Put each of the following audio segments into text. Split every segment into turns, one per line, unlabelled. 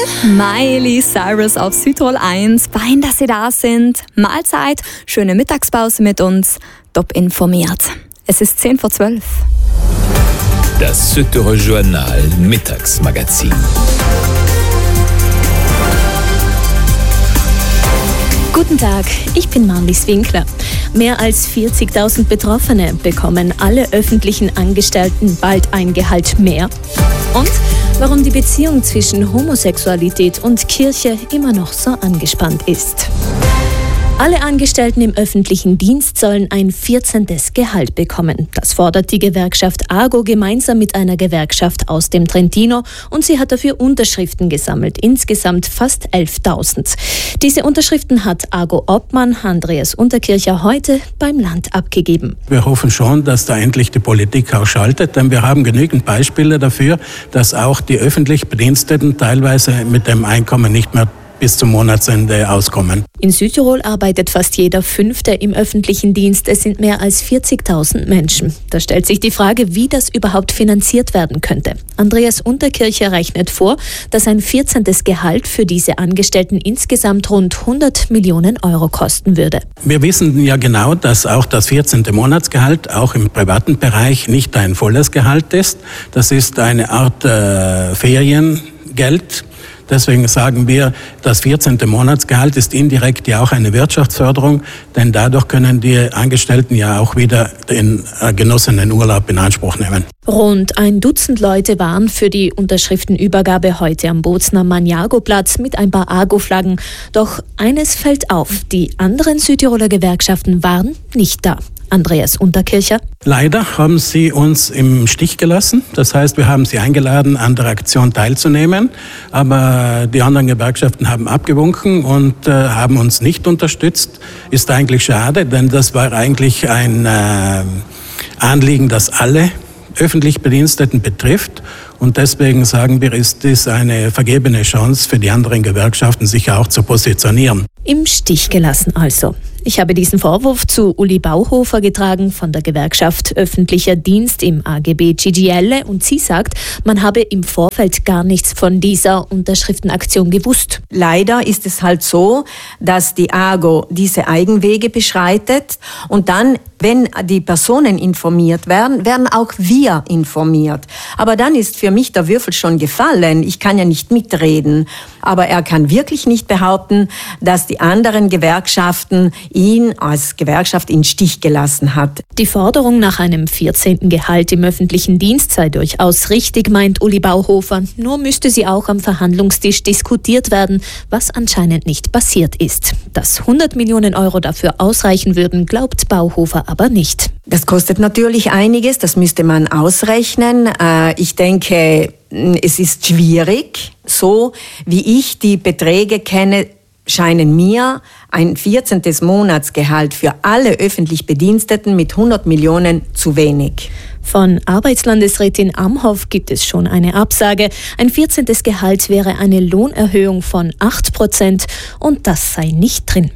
Miley Cyrus auf Südtirol 1. Fein, dass Sie da sind. Mahlzeit, schöne Mittagspause mit uns. Top informiert. Es ist 10:12.
Das Südtirol Journal Mittagsmagazin.
Guten Tag, ich bin Marlies Winkler. Mehr als 40.000 Betroffene bekommen alle öffentlichen Angestellten bald ein Gehalt mehr. Und warum die Beziehung zwischen Homosexualität und Kirche immer noch so angespannt ist. Alle Angestellten im öffentlichen Dienst sollen ein 14. Gehalt bekommen. Das fordert die Gewerkschaft AGO gemeinsam mit einer Gewerkschaft aus dem Trentino und sie hat dafür Unterschriften gesammelt, insgesamt fast 11.000. Diese Unterschriften hat AGO-Obmann Andreas Unterkircher heute beim Land abgegeben.
Wir hoffen schon, dass da endlich die Politik auch schaltet, denn wir haben genügend Beispiele dafür, dass auch die öffentlich Bediensteten teilweise mit dem Einkommen nicht mehr bis zum Monatsende auskommen.
In Südtirol arbeitet fast jeder Fünfte im öffentlichen Dienst. Es sind mehr als 40.000 Menschen. Da stellt sich die Frage, wie das überhaupt finanziert werden könnte. Andreas Unterkircher rechnet vor, dass ein 14. Gehalt für diese Angestellten insgesamt rund 100 Millionen Euro kosten würde. Wir
wissen ja genau, dass auch das 14. Monatsgehalt auch im privaten Bereich nicht ein volles Gehalt ist. Das ist eine Art Feriengeld. Deswegen sagen wir, das 14. Monatsgehalt ist indirekt ja auch eine Wirtschaftsförderung, denn dadurch können die Angestellten ja auch wieder den genossenen Urlaub in Anspruch nehmen.
Rund ein Dutzend Leute waren für die Unterschriftenübergabe heute am Bozner Maniago-Platz mit ein paar AGO-Flaggen. Doch eines fällt auf, die anderen Südtiroler Gewerkschaften waren nicht da. Andreas Unterkircher.
Leider haben sie uns im Stich gelassen. Das heißt, wir haben sie eingeladen, an der Aktion teilzunehmen. Aber die anderen Gewerkschaften haben abgewunken und haben uns nicht unterstützt. Ist eigentlich schade, denn das war eigentlich ein Anliegen, das alle öffentlich Bediensteten betrifft. Und deswegen sagen wir, ist dies eine vergebene Chance für die anderen Gewerkschaften, sich auch zu positionieren.
Im Stich gelassen also. Ich habe diesen Vorwurf zu Uli Bauhofer getragen von der Gewerkschaft Öffentlicher Dienst im AGB GGL und sie sagt, man habe im Vorfeld gar nichts von dieser Unterschriftenaktion gewusst.
Leider ist es halt so, dass die AGO diese Eigenwege beschreitet und dann, wenn die Personen informiert werden, werden auch wir informiert. Aber dann ist für mich der Würfel schon gefallen. Ich kann ja nicht mitreden. Aber er kann wirklich nicht behaupten, dass die anderen Gewerkschaften ihn als Gewerkschaft in Stich gelassen hat.
Die Forderung nach einem 14. Gehalt im öffentlichen Dienst sei durchaus richtig, meint Uli Bauhofer. Nur müsste sie auch am Verhandlungstisch diskutiert werden, was anscheinend nicht passiert ist. Dass 100 Millionen Euro dafür ausreichen würden, glaubt Bauhofer aber nicht.
Das kostet natürlich einiges, das müsste man ausrechnen. Ich denke, es ist schwierig. So wie ich die Beträge kenne, scheinen mir ein 14. Monatsgehalt für alle öffentlich Bediensteten mit 100 Millionen zu wenig.
Von Arbeitslandesrätin Amhoff gibt es schon eine Absage. Ein 14. Gehalt wäre eine Lohnerhöhung von 8% und das sei nicht drin.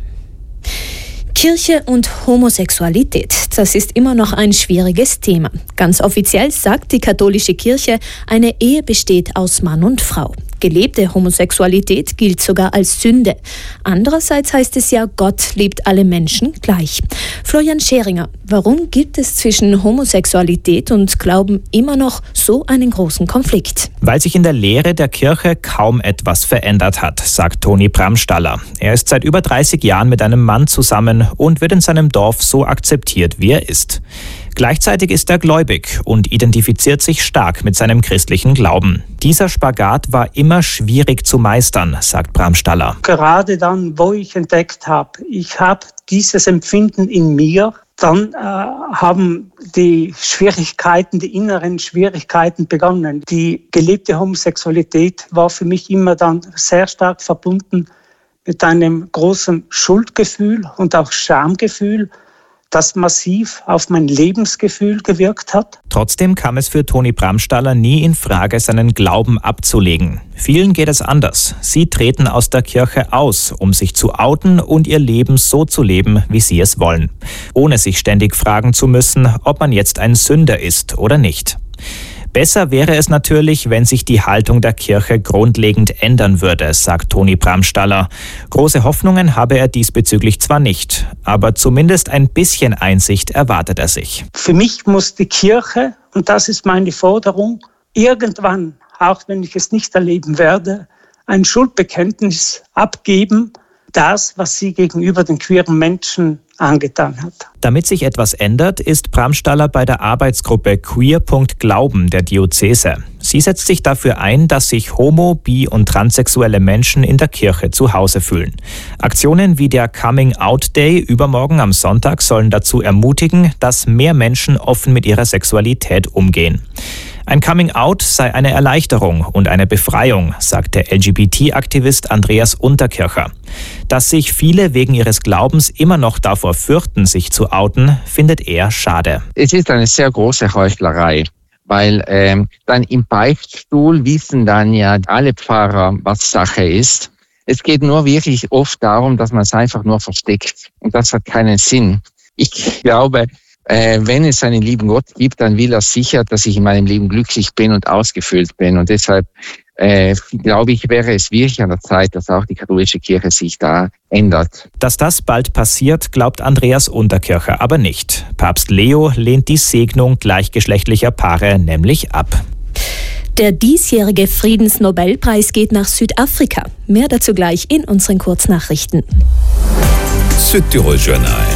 Kirche und Homosexualität, das ist immer noch ein schwieriges Thema. Ganz offiziell sagt die katholische Kirche, eine Ehe besteht aus Mann und Frau. Gelebte Homosexualität gilt sogar als Sünde. Andererseits heißt es ja, Gott liebt alle Menschen gleich. Florian Scheringer, warum gibt es zwischen Homosexualität und Glauben immer noch so einen großen Konflikt?
Weil sich in der Lehre der Kirche kaum etwas verändert hat, sagt Toni Bramstaller. Er ist seit über 30 Jahren mit einem Mann zusammen und wird in seinem Dorf so akzeptiert, wie er ist. Gleichzeitig ist er gläubig und identifiziert sich stark mit seinem christlichen Glauben. Dieser Spagat war immer schwierig zu meistern, sagt Bramstaller.
Gerade dann, wo ich entdeckt habe, ich habe dieses Empfinden in mir, dann haben die Schwierigkeiten, die inneren Schwierigkeiten begonnen. Die gelebte Homosexualität war für mich immer dann sehr stark verbunden mit einem großen Schuldgefühl und auch Schamgefühl, das massiv auf mein Lebensgefühl gewirkt hat.
Trotzdem kam es für Toni Bramstaller nie in Frage, seinen Glauben abzulegen. Vielen geht es anders. Sie treten aus der Kirche aus, um sich zu outen und ihr Leben so zu leben, wie sie es wollen. Ohne sich ständig fragen zu müssen, ob man jetzt ein Sünder ist oder nicht. Besser wäre es natürlich, wenn sich die Haltung der Kirche grundlegend ändern würde, sagt Toni Bramstaller. Große Hoffnungen habe er diesbezüglich zwar nicht, aber zumindest ein bisschen Einsicht erwartet er sich.
Für mich muss die Kirche, und das ist meine Forderung, irgendwann, auch wenn ich es nicht erleben werde, ein Schuldbekenntnis abgeben, das, was sie gegenüber den queeren Menschen angetan hat.
Damit sich etwas ändert, ist Bramstaller bei der Arbeitsgruppe Queer.Glauben der Diözese. Sie setzt sich dafür ein, dass sich homo-, bi- und transsexuelle Menschen in der Kirche zu Hause fühlen. Aktionen wie der Coming-out-Day übermorgen am Sonntag sollen dazu ermutigen, dass mehr Menschen offen mit ihrer Sexualität umgehen. Ein Coming-out sei eine Erleichterung und eine Befreiung, sagt der LGBT-Aktivist Andreas Unterkircher. Dass sich viele wegen ihres Glaubens immer noch davor fürchten, sich zu outen, findet er schade.
Es ist eine sehr große Heuchlerei, weil dann im Beichtstuhl wissen dann ja alle Pfarrer, was Sache ist. Es geht nur wirklich oft darum, dass man es einfach nur versteckt. Und das hat keinen Sinn. Ich glaube, wenn es einen lieben Gott gibt, dann will er sicher, dass ich in meinem Leben glücklich bin und ausgefüllt bin. Und deshalb glaube ich, wäre es wirklich an der Zeit, dass auch die katholische Kirche sich da ändert.
Dass das bald passiert, glaubt Andreas Unterkircher aber nicht. Papst Leo lehnt die Segnung gleichgeschlechtlicher Paare nämlich ab.
Der diesjährige Friedensnobelpreis geht nach Südafrika. Mehr dazu gleich in unseren Kurznachrichten.
Südtirol Journal.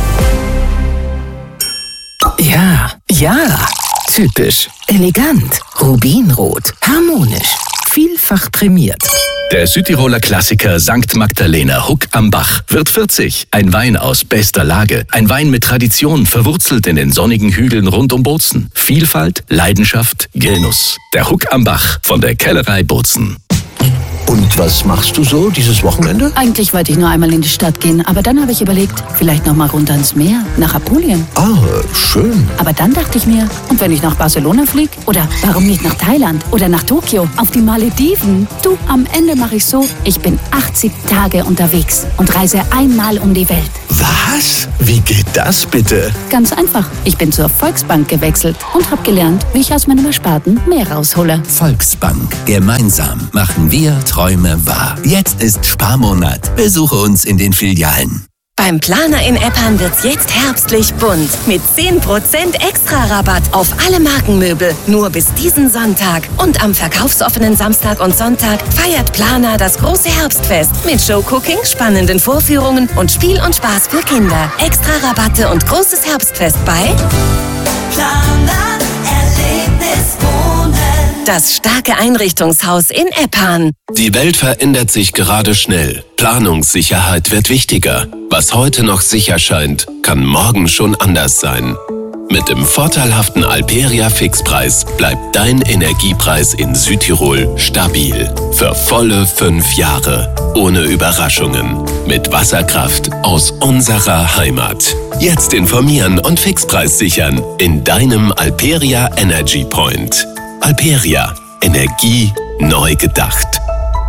Ja, typisch, elegant, rubinrot, harmonisch, vielfach prämiert.
Der Südtiroler Klassiker St. Magdalena Huck am Bach wird 40. Ein Wein aus bester Lage. Ein Wein mit Tradition, verwurzelt in den sonnigen Hügeln rund um Bozen. Vielfalt, Leidenschaft, Genuss. Der Huck am Bach von der Kellerei Bozen.
Und was machst du so dieses Wochenende?
Eigentlich wollte ich nur einmal in die Stadt gehen, aber dann habe ich überlegt, vielleicht noch mal runter ins Meer, nach Apulien.
Ah, schön.
Aber dann dachte ich mir, und wenn ich nach Barcelona fliege? Oder warum nicht nach Thailand? Oder nach Tokio? Auf die Malediven? Du, am Ende mache ich so, ich bin 80 Tage unterwegs und reise einmal um die Welt.
Was? Wie geht das bitte?
Ganz einfach. Ich bin zur Volksbank gewechselt und habe gelernt, wie ich aus meinem Ersparten mehr raushole.
Volksbank. Gemeinsam machen wir Träume wahr. Jetzt ist Sparmonat. Besuche uns in den Filialen.
Beim Planer in Eppan wird's jetzt herbstlich bunt. Mit 10% Extra-Rabatt auf alle Markenmöbel. Nur bis diesen Sonntag. Und am verkaufsoffenen Samstag und Sonntag feiert Planer das große Herbstfest. Mit Showcooking, spannenden Vorführungen und Spiel und Spaß für Kinder. Extra-Rabatte und großes Herbstfest bei Planer Erlebnis Wohnen. Das starke Einrichtungshaus in Eppan.
Die Welt verändert sich gerade schnell. Planungssicherheit wird wichtiger. Was heute noch sicher scheint, kann morgen schon anders sein. Mit dem vorteilhaften Alperia Fixpreis bleibt dein Energiepreis in Südtirol stabil. Für volle 5 Jahre. Ohne Überraschungen. Mit Wasserkraft aus unserer Heimat. Jetzt informieren und Fixpreis sichern in deinem Alperia Energy Point. Alperia. Energie neu gedacht.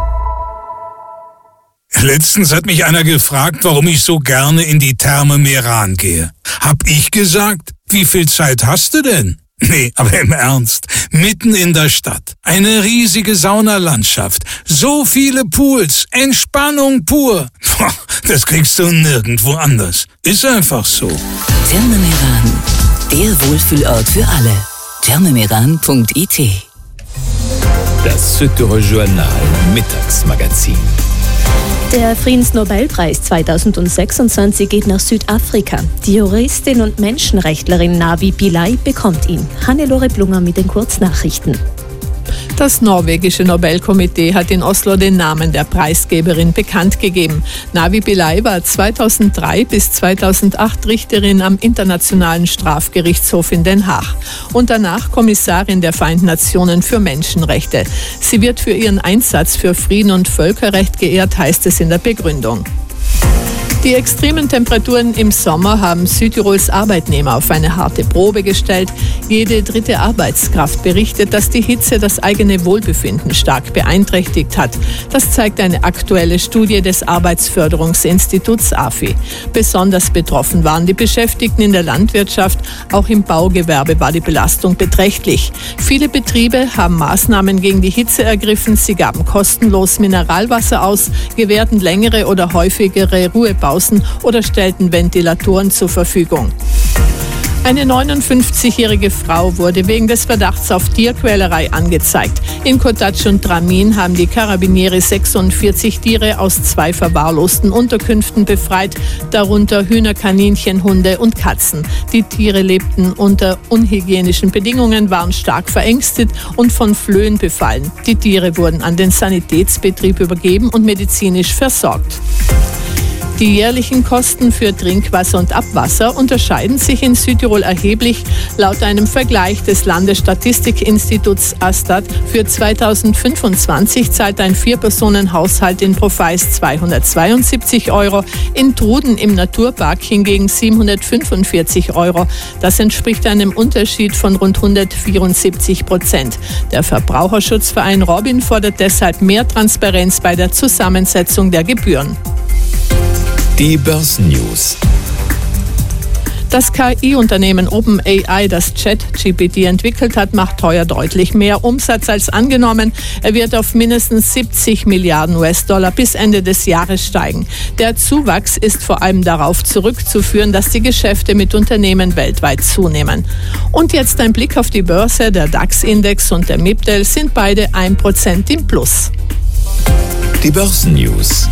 Letztens hat mich einer gefragt, warum ich so gerne in die Therme Meran gehe. Hab ich gesagt, wie viel Zeit hast du denn? Nee, aber im Ernst, mitten in der Stadt, eine riesige Saunalandschaft, so viele Pools, Entspannung pur. Das kriegst du nirgendwo anders. Ist einfach so.
Therme Meran, der Wohlfühlort für alle. thermemeran.it.
Das Südtirol Journal Mittagsmagazin.
Der Friedensnobelpreis 2026 geht nach Südafrika. Die Juristin und Menschenrechtlerin Navi Pillay bekommt ihn. Hannelore Blunger mit den Kurznachrichten.
Das norwegische Nobelkomitee hat in Oslo den Namen der Preisgeberin bekannt gegeben. Navi Pillay war 2003 bis 2008 Richterin am Internationalen Strafgerichtshof in Den Haag und danach Kommissarin der Vereinten Nationen für Menschenrechte. Sie wird für ihren Einsatz für Frieden und Völkerrecht geehrt, heißt es in der Begründung. Die extremen Temperaturen im Sommer haben Südtirols Arbeitnehmer auf eine harte Probe gestellt. Jede dritte Arbeitskraft berichtet, dass die Hitze das eigene Wohlbefinden stark beeinträchtigt hat. Das zeigt eine aktuelle Studie des Arbeitsförderungsinstituts AFI. Besonders betroffen waren die Beschäftigten in der Landwirtschaft. Auch im Baugewerbe war die Belastung beträchtlich. Viele Betriebe haben Maßnahmen gegen die Hitze ergriffen. Sie gaben kostenlos Mineralwasser aus, gewährten längere oder häufigere Ruhepausen oder stellten Ventilatoren zur Verfügung. Eine 59-jährige Frau wurde wegen des Verdachts auf Tierquälerei angezeigt. In Kotatsch und Dramin haben die Karabinieri 46 Tiere aus 2 verwahrlosten Unterkünften befreit, darunter Hühner, Kaninchen, Hunde und Katzen. Die Tiere lebten unter unhygienischen Bedingungen, waren stark verängstet und von Flöhen befallen. Die Tiere wurden an den Sanitätsbetrieb übergeben und medizinisch versorgt. Die jährlichen Kosten für Trinkwasser und Abwasser unterscheiden sich in Südtirol erheblich. Laut einem Vergleich des Landesstatistikinstituts ASTAT für 2025 zahlt ein 4-Personen-Haushalt in Profeis 272 €, in Truden im Naturpark hingegen 745 €. Das entspricht einem Unterschied von rund 174%. Der Verbraucherschutzverein Robin fordert deshalb mehr Transparenz bei der Zusammensetzung der Gebühren.
Die Börsennews.
Das KI-Unternehmen OpenAI, das ChatGPT entwickelt hat, macht heuer deutlich mehr Umsatz als angenommen. Er wird auf mindestens 70 Milliarden US-Dollar bis Ende des Jahres steigen. Der Zuwachs ist vor allem darauf zurückzuführen, dass die Geschäfte mit Unternehmen weltweit zunehmen. Und jetzt ein Blick auf die Börse. Der DAX-Index und der MIPDEL sind beide 1% im Plus.
Die Börsennews.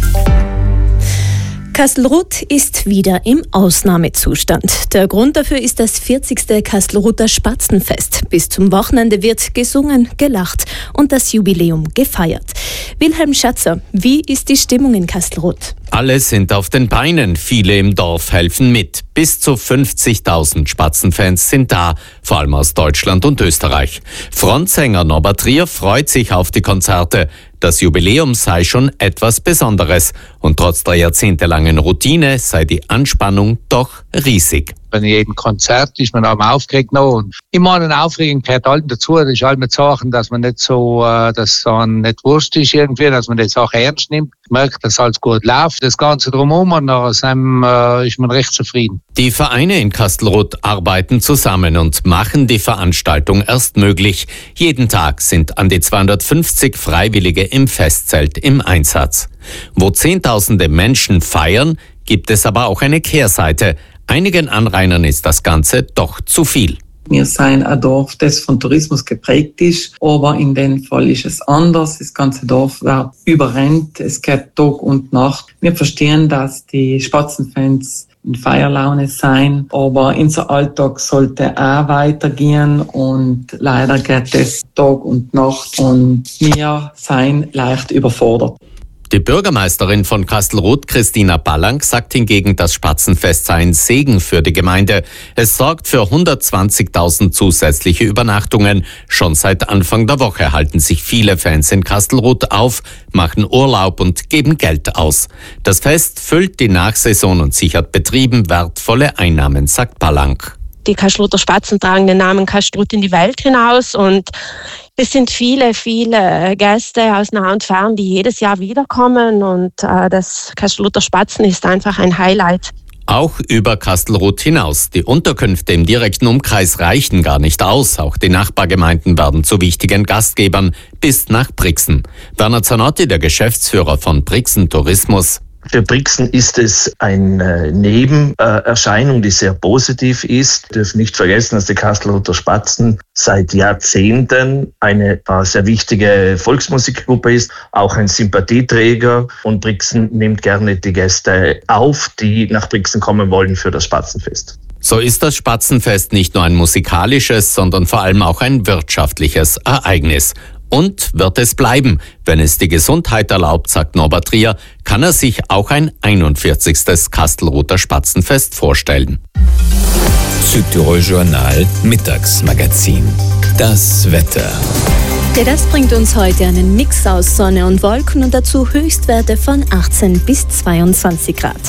Kastelruth ist wieder im Ausnahmezustand. Der Grund dafür ist das 40. Kastelruther Spatzenfest. Bis zum Wochenende wird gesungen, gelacht und das Jubiläum gefeiert. Wilhelm Schatzer, wie ist die Stimmung in Kastelruth?
Alle sind auf den Beinen, viele im Dorf helfen mit. Bis zu 50.000 Spatzenfans sind da, vor allem aus Deutschland und Österreich. Frontsänger Norbert Trier freut sich auf die Konzerte. Das Jubiläum sei schon etwas Besonderes und trotz der jahrzehntelangen Routine sei die Anspannung doch riesig.
Bei jedem Konzert ist man auch aufgeregt noch. Und ich meine, Aufregung gehört allem dazu. Das ist halt mit Sachen, dass man nicht so, dass es nicht wurscht ist irgendwie, dass man die Sache ernst nimmt. Merkt, dass alles gut läuft. Das Ganze drumherum und nach seinem ist man recht zufrieden.
Die Vereine in Kastelruth arbeiten zusammen und machen die Veranstaltung erst möglich. Jeden Tag sind an die 250 Freiwillige im Festzelt im Einsatz. Wo Zehntausende Menschen feiern, gibt es aber auch eine Kehrseite. Einigen Anrainern ist das Ganze doch zu viel.
Wir sind ein Dorf, das von Tourismus geprägt ist, aber in dem Fall ist es anders. Das ganze Dorf wird überrennt, es geht Tag und Nacht. Wir verstehen, dass die Spatzenfans in Feierlaune sein, aber unser Alltag sollte auch weitergehen und leider geht es Tag und Nacht und wir sind leicht überfordert.
Die Bürgermeisterin von Kastelruth, Christina Ballank, sagt hingegen, das Spatzenfest sei ein Segen für die Gemeinde. Es sorgt für 120.000 zusätzliche Übernachtungen. Schon seit Anfang der Woche halten sich viele Fans in Kastelruth auf, machen Urlaub und geben Geld aus. Das Fest füllt die Nachsaison und sichert Betrieben wertvolle Einnahmen, sagt Ballank.
Die Kastelruther Spatzen tragen den Namen Kastelruth in die Welt hinaus und es sind viele, viele Gäste aus nah und fern, die jedes Jahr wiederkommen und das Kastelruther Spatzen ist einfach ein Highlight.
Auch über Kastelruth hinaus. Die Unterkünfte im direkten Umkreis reichen gar nicht aus. Auch die Nachbargemeinden werden zu wichtigen Gastgebern bis nach Brixen. Werner Zanotti, der Geschäftsführer von Brixen Tourismus.
Für Brixen ist es eine Nebenerscheinung, die sehr positiv ist. Wir dürfen nicht vergessen, dass die Kastelruther Spatzen seit Jahrzehnten eine sehr wichtige Volksmusikgruppe ist, auch ein Sympathieträger. Und Brixen nimmt gerne die Gäste auf, die nach Brixen kommen wollen für das Spatzenfest.
So ist das Spatzenfest nicht nur ein musikalisches, sondern vor allem auch ein wirtschaftliches Ereignis. Und wird es bleiben. Wenn es die Gesundheit erlaubt, sagt Norbert Trier, kann er sich auch ein 41. Kastelruther Spatzenfest vorstellen.
Südtirol Journal Mittagsmagazin. Das Wetter.
Ja, das bringt uns heute einen Mix aus Sonne und Wolken und dazu Höchstwerte von 18 bis 22 Grad.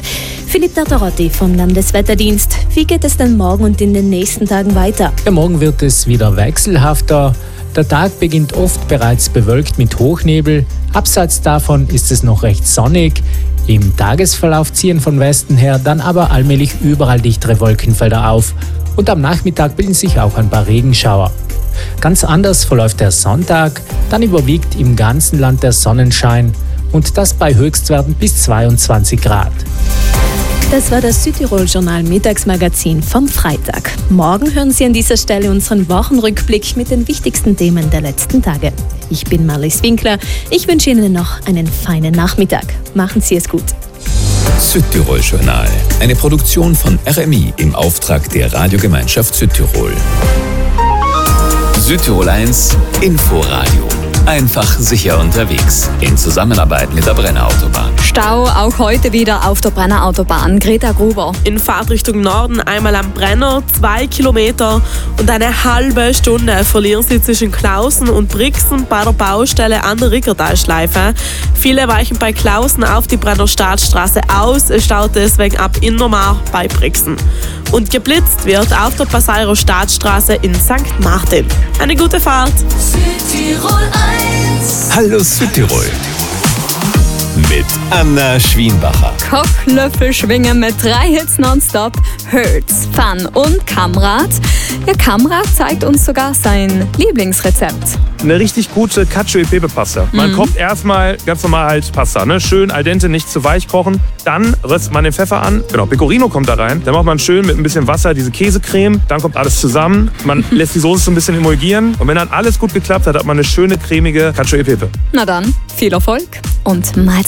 Philipp Tartarotti vom Landeswetterdienst. Wie geht es denn morgen und in den nächsten Tagen weiter?
Ja, morgen wird es wieder wechselhafter. Der Tag beginnt oft bereits bewölkt mit Hochnebel. Abseits davon ist es noch recht sonnig. Im Tagesverlauf ziehen von Westen her dann aber allmählich überall dichtere Wolkenfelder auf. Und am Nachmittag bilden sich auch ein paar Regenschauer. Ganz anders verläuft der Sonntag. Dann überwiegt im ganzen Land der Sonnenschein. Und das bei Höchstwerten bis 22 Grad.
Das war das Südtirol-Journal Mittagsmagazin vom Freitag. Morgen hören Sie an dieser Stelle unseren Wochenrückblick mit den wichtigsten Themen der letzten Tage. Ich bin Marlies Winkler. Ich wünsche Ihnen noch einen feinen Nachmittag. Machen Sie es gut.
Südtirol-Journal. Eine Produktion von RMI im Auftrag der Radiogemeinschaft Südtirol. Südtirol 1 Inforadio. Einfach sicher unterwegs. In Zusammenarbeit mit der Brenner Autobahn.
Stau auch heute wieder auf der Brenner Autobahn. Greta Gruber.
In Fahrtrichtung Norden einmal am Brenner 2 Kilometer und eine halbe Stunde verlieren Sie zwischen Klausen und Brixen bei der Baustelle an der Rickertalschleife. Viele weichen bei Klausen auf die Brenner Staatsstraße aus. Es staut deswegen ab Innermar bei Brixen. Und geblitzt wird auf der Passairo Staatsstraße in St. Martin. Eine gute Fahrt.
Südtirol 1. Hallo Südtirol. Mit Anna Schwienbacher.
Kochlöffel schwingen mit 3 Hits nonstop. Hertz, Fun und Kamrat. Ja, Kamrat zeigt uns sogar sein Lieblingsrezept.
Eine richtig gute Cacio e Pepe Pasta. Man kocht erstmal ganz normal halt Pasta, ne? Schön al dente, nicht zu weich kochen. Dann röstet man den Pfeffer an. Genau, Pecorino kommt da rein. Dann macht man schön mit ein bisschen Wasser diese Käsecreme. Dann kommt alles zusammen. Man lässt die Soße so ein bisschen emulgieren. Und wenn dann alles gut geklappt hat, hat man eine schöne cremige Cacio e Pepe.
Na dann, viel Erfolg und Mahlzeit.